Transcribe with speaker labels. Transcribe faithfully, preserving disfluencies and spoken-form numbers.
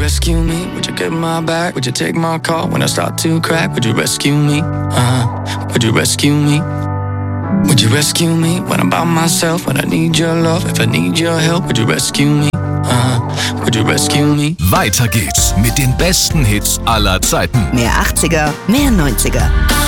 Speaker 1: Rescue me, would you get my back? Would you take my call when I start to crack? Would you rescue me? Uh-huh. Would you rescue me? Would you rescue me when I'm by myself? When I need your love, if I need your help, would you rescue me? Uh-huh. Would you rescue me?
Speaker 2: Weiter geht's mit den besten Hits aller Zeiten.
Speaker 3: Mehr achtziger, mehr neunziger.